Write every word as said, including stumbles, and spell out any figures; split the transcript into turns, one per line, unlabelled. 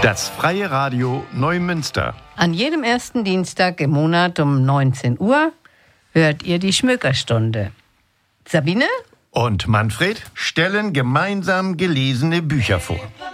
Das Freie Radio Neumünster.
An jedem ersten Dienstag im Monat um neunzehn Uhr hört ihr die Schmökerstunde. Sabine
Und Manfred stellen gemeinsam gelesene Bücher vor.